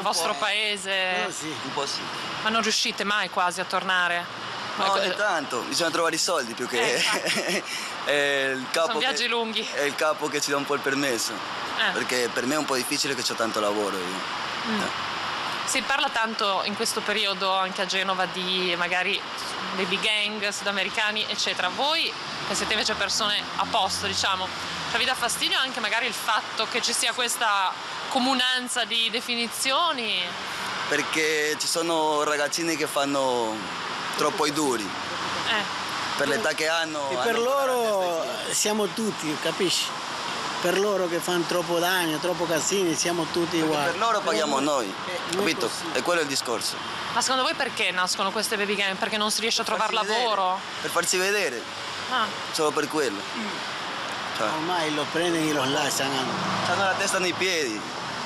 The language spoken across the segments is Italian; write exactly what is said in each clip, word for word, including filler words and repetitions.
vostro paese? Eh, sì. Un po' sì. Ma non riuscite mai quasi a tornare? No, ogni tanto, bisogna trovare i soldi più che... Eh, è il capo Sono viaggi che, lunghi. È il capo che ci dà un po' il permesso. Eh. Perché per me è un po' difficile che ho tanto lavoro io. Mm. Eh. Si parla tanto in questo periodo anche a Genova di magari baby gang, sudamericani, eccetera. Voi, che siete invece persone a posto, diciamo, cioè vi dà fastidio anche magari il fatto che ci sia questa comunanza di definizioni? Perché ci sono ragazzini che fanno troppo i duri. Eh. Per l'età che hanno. E hanno per loro la testa siamo tutti, capisci? Per loro che fanno troppo danni, troppo casini, siamo tutti Perché uguali. per loro paghiamo Però noi, eh, non è capito? così. E quello è il discorso. Ma secondo voi perché nascono queste baby gang? Perché non si riesce a trovare Farsi vedere, lavoro? per farsi vedere, Ah. solo per quello. Cioè, Ormai lo prendono e lo lasciano. hanno la testa nei piedi.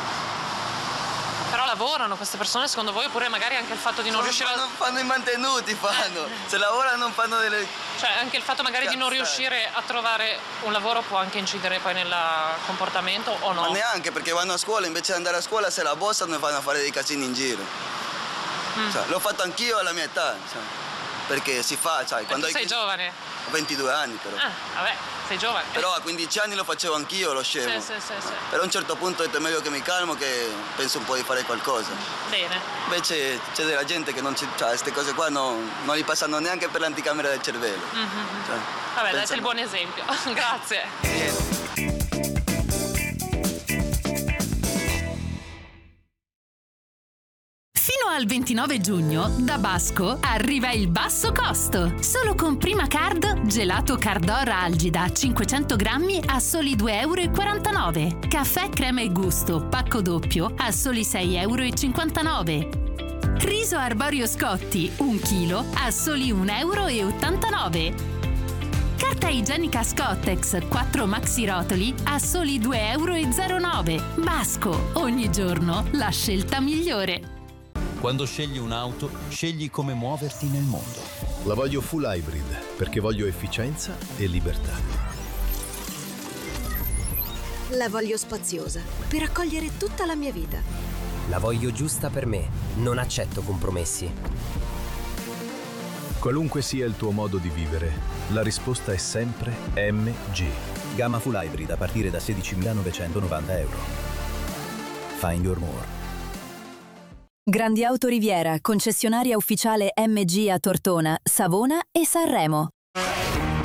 Però lavorano queste persone secondo voi, oppure magari anche il fatto di non Sono- riuscire fanno, a... fanno i mantenuti, fanno. Se lavorano non fanno delle... Cioè anche il fatto magari di non Cazzate. riuscire a trovare un lavoro può anche incidere poi nel comportamento o no? Ma neanche, perché vanno a scuola, invece di andare a scuola se la bossano e vanno a fare dei casini in giro. Mm. Cioè, l'ho fatto anch'io alla mia età, cioè, perché si fa, sai, E quando tu sei hai giovane? ventidue anni però. Ah, vabbè, sei giovane. Però a quindici anni lo facevo anch'io, lo scemo. Sì, sì, sì, sì. Però a un certo punto ho detto è meglio che mi calmo che penso un po' di fare qualcosa. Bene. Invece c'è della gente che non ci, cioè, queste cose qua non, non gli passano neanche per l'anticamera del cervello. Mhm. Cioè, Vabbè, date pensano- il buon esempio. Grazie. Niente. Fino al ventinove giugno, da Basco arriva il basso costo. Solo con Prima Card, gelato Cardor Algida cinquecento grammi a soli due e quarantanove euro. Caffè crema e gusto, pacco doppio a soli sei e cinquantanove euro. Riso arborio Scotti, un chilo a soli un e ottantanove euro. Carta igienica Scottex quattro maxi rotoli a soli due e zero nove euro. Basco, ogni giorno la scelta migliore. Quando scegli un'auto, scegli come muoverti nel mondo. La voglio full hybrid perché voglio efficienza e libertà. La voglio spaziosa per accogliere tutta la mia vita. La voglio giusta per me, non accetto compromessi. Qualunque sia il tuo modo di vivere, la risposta è sempre M G. Gamma full hybrid a partire da sedicimilanovecentonovanta euro. Find your more. Grandi Auto Riviera, concessionaria ufficiale M G a Tortona, Savona e Sanremo.